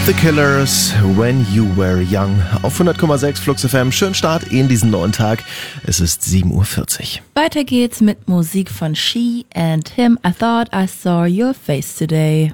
The Killers, When You Were Young. Auf 100,6 Flux FM. Schönen Start in diesen neuen Tag. Es ist 7:40 Uhr. Weiter geht's mit Musik von She and Him. I thought I saw your face today.